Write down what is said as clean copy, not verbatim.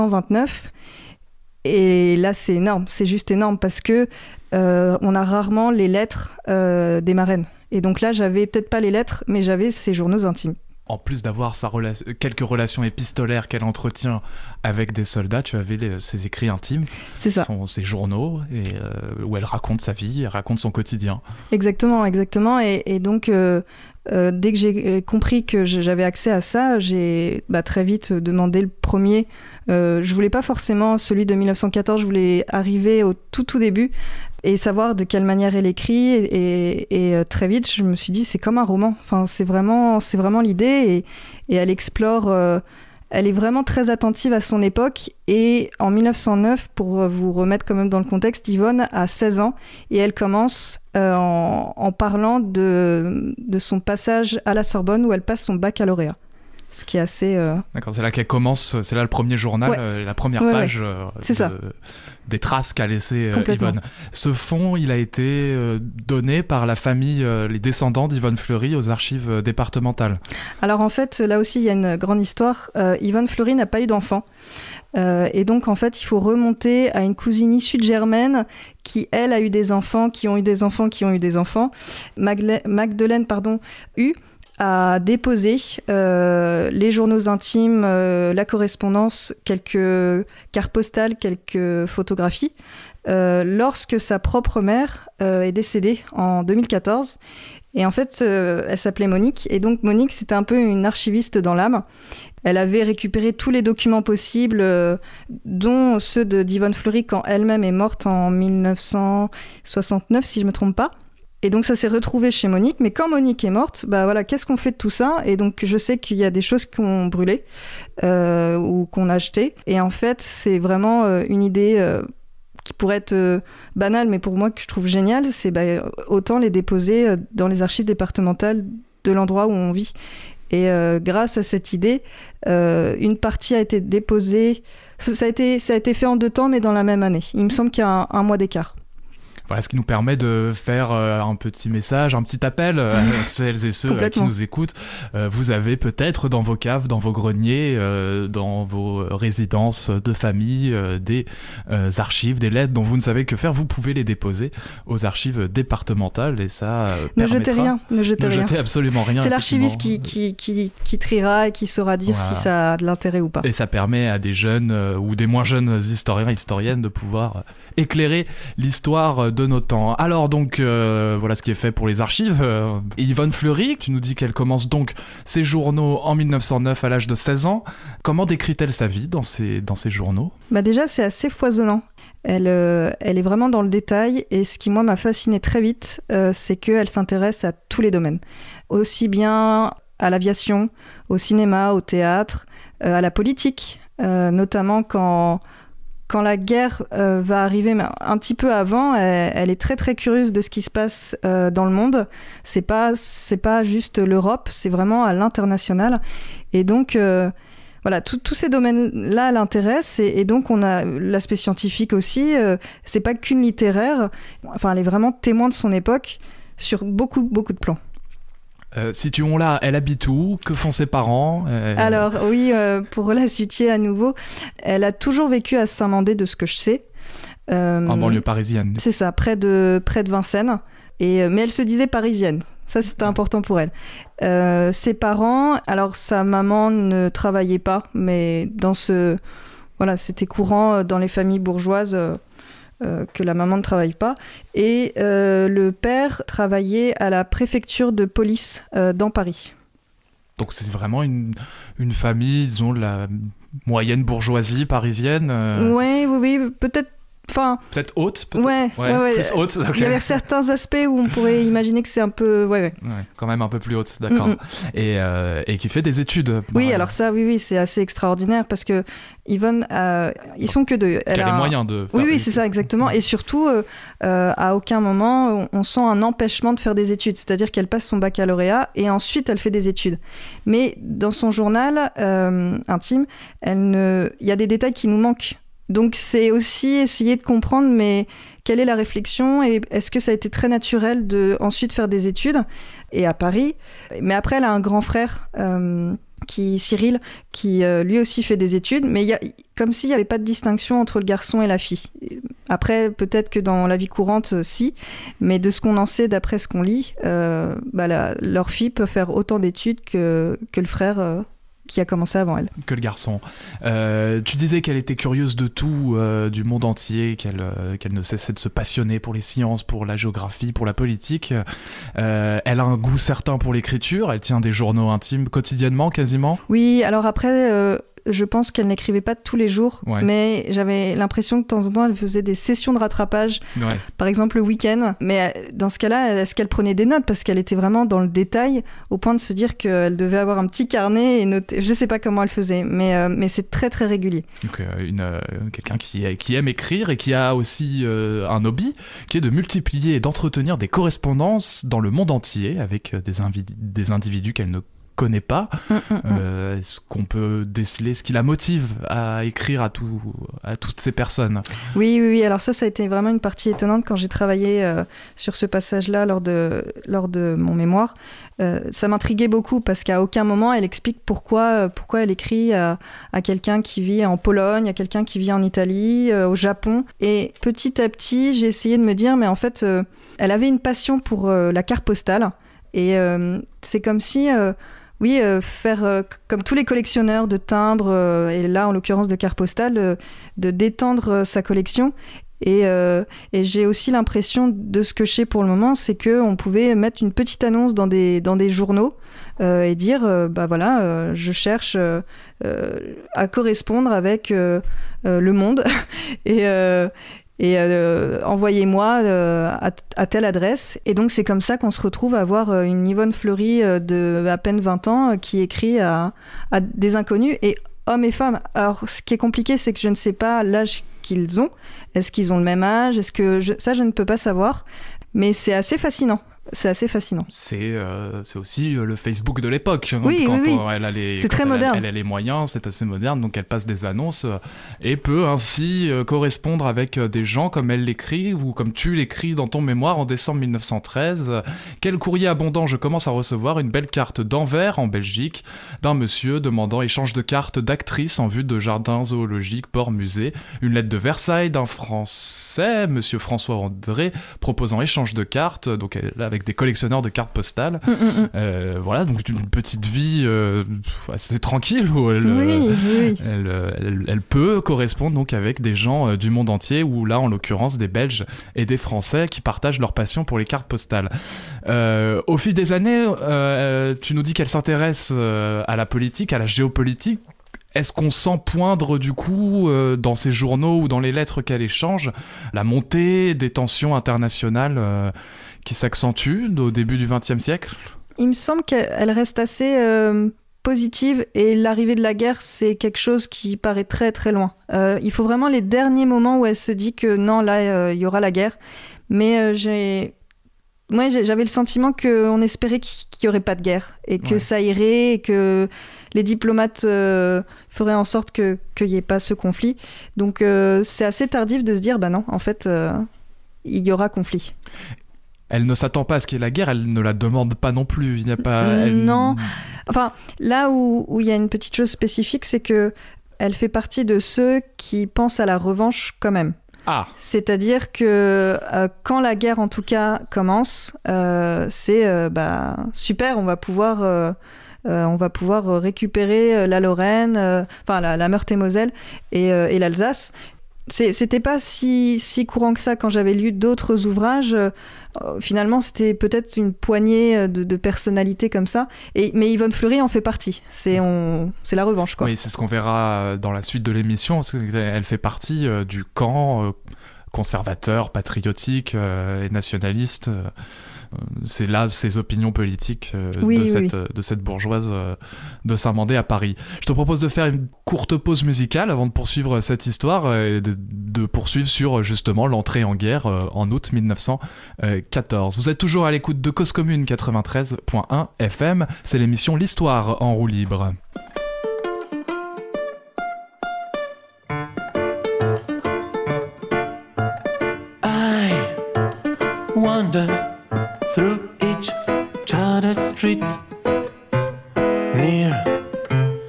1929. Et là, c'est énorme, c'est juste énorme parce que on a rarement les lettres des marraines. Et donc là, j'avais peut-être pas les lettres, mais j'avais ses journaux intimes. En plus d'avoir quelques relations épistolaires qu'elle entretient avec des soldats, tu avais ses écrits intimes. C'est ça. Ses journaux, où elle raconte sa vie, elle raconte son quotidien. Exactement. Et donc, dès que j'ai compris que j'avais accès à ça, j'ai très vite demandé le premier. Je voulais pas forcément celui de 1914, je voulais arriver au tout début et savoir de quelle manière elle écrit. Et très vite, je me suis dit, c'est comme un roman. Enfin, c'est vraiment l'idée. Et elle explore... elle est vraiment très attentive à son époque. Et en 1909, pour vous remettre quand même dans le contexte, Yvonne a 16 ans et elle commence en parlant de son passage à la Sorbonne où elle passe son baccalauréat. Ce qui est assez... D'accord, c'est là qu'elle commence, c'est là le premier journal, la première page des traces qu'a laissé Yvonne. Ce fonds, il a été donné par la famille, les descendants d'Yvonne Fleury aux archives départementales. Alors en fait, là aussi, il y a une grande histoire. Yvonne Fleury n'a pas eu d'enfant. Et donc, en fait, il faut remonter à une cousine issue de Germaine qui, elle, a eu des enfants, qui ont eu des enfants. Magdeleine, a déposé les journaux intimes, la correspondance, quelques cartes postales, quelques photographies, lorsque sa propre mère est décédée en 2014. Et en fait, elle s'appelait Monique. Et donc, Monique, c'était un peu une archiviste dans l'âme. Elle avait récupéré tous les documents possibles, dont ceux d'Yvonne Fleury quand elle-même est morte en 1969, si je ne me trompe pas. Et donc ça s'est retrouvé chez Monique, mais quand Monique est morte, qu'est-ce qu'on fait de tout ça ? Et donc je sais qu'il y a des choses qui ont brûlé ou qu'on a jetées. Et en fait, c'est vraiment une idée qui pourrait être banale, mais pour moi que je trouve géniale, c'est autant les déposer dans les archives départementales de l'endroit où on vit. Et grâce à cette idée, une partie a été déposée. Ça a été fait en 2 temps, mais dans la même année. Il me semble qu'il y a un mois d'écart. Voilà, ce qui nous permet de faire un petit message, un petit appel à celles et ceux qui nous écoutent. Vous avez peut-être dans vos caves, dans vos greniers, dans vos résidences de famille, des archives, des lettres dont vous ne savez que faire. Vous pouvez les déposer aux archives départementales et ça ne jetez rien. Ne jetez absolument rien. C'est l'archiviste qui triera et qui saura dire si ça a de l'intérêt ou pas. Et ça permet à des jeunes ou des moins jeunes historiens, historiennes de pouvoir éclairer l'histoire de nos temps. Alors donc, voilà ce qui est fait pour les archives. Yvonne Fleury, tu nous dis qu'elle commence donc ses journaux en 1909 à l'âge de 16 ans. Comment décrit-elle sa vie dans ces journaux ? Déjà, c'est assez foisonnant. Elle est vraiment dans le détail et ce qui, moi, m'a fasciné très vite, c'est qu'elle s'intéresse à tous les domaines. Aussi bien à l'aviation, au cinéma, au théâtre, à la politique, notamment quand la guerre va arriver, mais un petit peu avant, elle est très très curieuse de ce qui se passe dans le monde. C'est pas juste l'Europe, c'est vraiment à l'international. Et donc, tous ces domaines-là l'intéressent. Et donc, on a l'aspect scientifique aussi. C'est pas qu'une littéraire. Enfin, elle est vraiment témoin de son époque sur beaucoup, beaucoup de plans. Situons-la, elle habite où ? Que font ses parents ? Alors oui, pour la situer à nouveau, elle a toujours vécu à Saint-Mandé de ce que je sais. En banlieue parisienne. C'est ça, près de Vincennes. Mais elle se disait parisienne. Ça, c'était important pour elle. Ses parents, alors sa maman ne travaillait pas, mais c'était courant dans les familles bourgeoises que la maman ne travaille pas. Et le père travaillait à la préfecture de police dans Paris. Donc c'est vraiment une famille, disons, de la moyenne bourgeoisie parisienne. Oui, peut-être. Peut-être haute, peut-être. Ouais. Plus haute. Il y avait certains aspects où on pourrait imaginer que c'est un peu... Ouais, quand même un peu plus haute, d'accord. Et qui fait des études. Oui, alors ça, oui, c'est assez extraordinaire parce que Yvonne, ils sont que 2. Elle a les moyens de faire Oui, c'est ça, exactement. Et surtout, à aucun moment, on sent un empêchement de faire des études. C'est-à-dire qu'elle passe son baccalauréat et ensuite, elle fait des études. Mais dans son journal intime, il y a des détails qui nous manquent. Donc c'est aussi essayer de comprendre, mais quelle est la réflexion et est-ce que ça a été très naturel de ensuite faire des études et à Paris. Mais après, elle a un grand frère Cyril, qui lui aussi fait des études, mais comme s'il n'y avait pas de distinction entre le garçon et la fille. Après, peut-être que dans la vie courante, si, mais de ce qu'on en sait, d'après ce qu'on lit, leur fille peut faire autant d'études que le frère qui a commencé avant elle. Que le garçon. Tu disais qu'elle était curieuse de tout, du monde entier, qu'elle ne cessait de se passionner pour les sciences, pour la géographie, pour la politique. Elle a un goût certain pour l'écriture, elle tient des journaux intimes quotidiennement, quasiment. Oui, alors après... je pense qu'elle n'écrivait pas tous les jours, mais j'avais l'impression que de temps en temps, elle faisait des sessions de rattrapage, par exemple le week-end. Mais dans ce cas-là, est-ce qu'elle prenait des notes ? Parce qu'elle était vraiment dans le détail, au point de se dire qu'elle devait avoir un petit carnet et noter. Je ne sais pas comment elle faisait, mais c'est très très régulier. Donc, quelqu'un qui aime écrire et qui a aussi un hobby, qui est de multiplier et d'entretenir des correspondances dans le monde entier avec des individus qu'elle ne connaît pas. Est-ce qu'on peut déceler ce qui la motive à écrire à toutes ces personnes ? Oui. Alors ça a été vraiment une partie étonnante quand j'ai travaillé sur ce passage-là lors de mon mémoire. Ça m'intriguait beaucoup parce qu'à aucun moment elle explique pourquoi elle écrit à quelqu'un qui vit en Pologne, à quelqu'un qui vit en Italie, au Japon. Et petit à petit, j'ai essayé de me dire, mais en fait, elle avait une passion pour la carte postale. Et c'est comme si... faire comme tous les collectionneurs de timbres, et là en l'occurrence de cartes postales, de d'étendre sa collection. Et j'ai aussi l'impression de ce que je sais pour le moment, c'est qu'on pouvait mettre une petite annonce dans des journaux et dire je cherche à correspondre avec Le Monde et envoyez-moi à telle adresse. Et donc c'est comme ça qu'on se retrouve à avoir une Yvonne Fleury de à peine 20 ans qui écrit à des inconnus, et hommes et femmes. Alors ce qui est compliqué, c'est que je ne sais pas l'âge qu'ils ont. Est-ce qu'ils ont le même âge ? Ça je ne peux pas savoir, mais c'est assez fascinant. C'est assez fascinant. C'est aussi le Facebook de l'époque. Oui. C'est très moderne. Elle a les moyens, c'est assez moderne, donc elle passe des annonces et peut ainsi correspondre avec des gens comme elle l'écrit ou comme tu l'écris dans ton mémoire en décembre 1913. Quel courrier abondant je commence à recevoir, une belle carte d'Anvers en Belgique d'un monsieur demandant échange de cartes d'actrices en vue de jardins zoologiques, ports, musées. Une lettre de Versailles d'un Français, monsieur François André, proposant échange de cartes, donc avec des collectionneurs de cartes postales. Voilà, donc une petite vie assez tranquille où elle peut correspondre donc avec des gens du monde entier, ou là en l'occurrence des Belges et des Français qui partagent leur passion pour les cartes postales. Au fil des années, tu nous dis qu'elle s'intéresse à la politique, à la géopolitique. Est-ce qu'on sent poindre du coup dans ces journaux ou dans les lettres qu'elle échange la montée des tensions internationales qui s'accentue au début du XXe siècle ? Il me semble qu'elle reste assez positive, et l'arrivée de la guerre, c'est quelque chose qui paraît très très loin. Il faut vraiment les derniers moments où elle se dit que non, là, il y aura la guerre. Mais j'avais le sentiment qu'on espérait qu'il n'y aurait pas de guerre, et que ça irait, et que les diplomates feraient en sorte qu'il n'y ait pas ce conflit. Donc c'est assez tardif de se dire, bah non, en fait, il y aura conflit. Elle ne s'attend pas à ce qu'il y ait la guerre, elle ne la demande pas non plus. Il n'y a pas. Non. Enfin, là où il y a une petite chose spécifique, c'est que elle fait partie de ceux qui pensent à la revanche quand même. Ah. C'est-à-dire que quand la guerre, en tout cas, commence, c'est super, on va pouvoir récupérer la Lorraine, la Meurthe-et-Moselle et l'Alsace. C'était pas si courant que ça quand j'avais lu d'autres ouvrages. Finalement, c'était peut-être une poignée de personnalités comme ça. Mais Yvonne Fleury en fait partie. C'est la revanche, quoi. Oui, c'est ce qu'on verra dans la suite de l'émission. Parce qu'elle fait partie du camp conservateur, patriotique et nationaliste. C'est là ses opinions politiques de cette bourgeoise de Saint-Mandé à Paris. Je te propose de faire une courte pause musicale avant de poursuivre cette histoire et de poursuivre sur justement l'entrée en guerre en août 1914. Vous êtes toujours à l'écoute de Cause Commune 93.1 FM, c'est l'émission L'Histoire en roue libre. I wander through